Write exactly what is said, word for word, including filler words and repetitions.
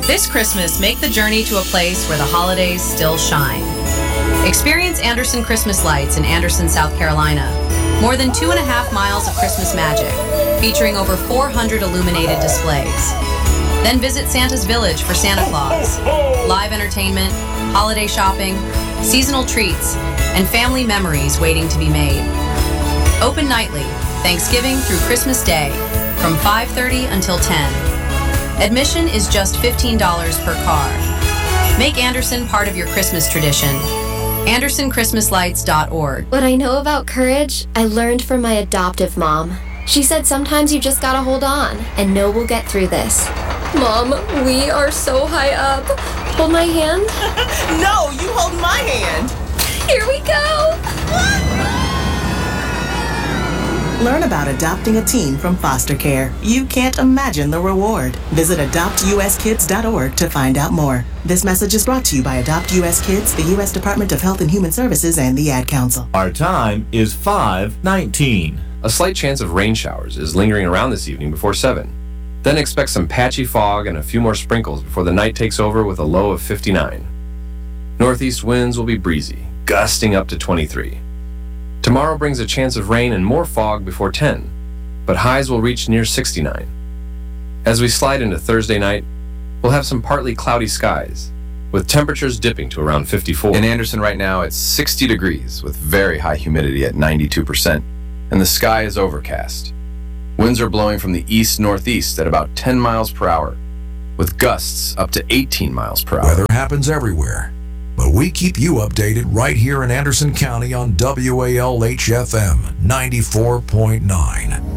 This Christmas, make the journey to a place where the holidays still shine. Experience Anderson Christmas Lights in Anderson, South Carolina. More than two and a half miles of Christmas magic, featuring over four hundred illuminated displays. Then visit Santa's Village for Santa Claus. Live entertainment, holiday shopping, seasonal treats, and family memories waiting to be made. Open nightly, Thanksgiving through Christmas Day, from five thirty until ten. Admission is just fifteen dollars per car. Make Anderson part of your Christmas tradition. Anderson Christmas Lights dot org. What I know about courage, I learned from my adoptive mom. She said sometimes you just gotta hold on and know we'll get through this. Mom, we are so high up. Hold my hand. No, you hold my hand. Here we go. Learn about adopting a teen from foster care. You can't imagine the reward. Visit adopt U S kids dot org to find out more. This message is brought to you by Adopt U S Kids, the U S Department of Health and Human Services, and the Ad Council. Our time is five nineteen. A slight chance of rain showers is lingering around this evening before seven. Then expect some patchy fog and a few more sprinkles before the night takes over with a low of fifty-nine. Northeast winds will be breezy, gusting up to twenty-three. Tomorrow brings a chance of rain and more fog before ten, but highs will reach near sixty-nine. As we slide into Thursday night, we'll have some partly cloudy skies, with temperatures dipping to around fifty-four. In Anderson right now, it's sixty degrees with very high humidity at ninety-two percent, and the sky is overcast. Winds are blowing from the east-northeast at about ten miles per hour, with gusts up to eighteen miles per hour. Weather happens everywhere, but we keep you updated right here in Anderson County on W A L H F M ninety-four point nine.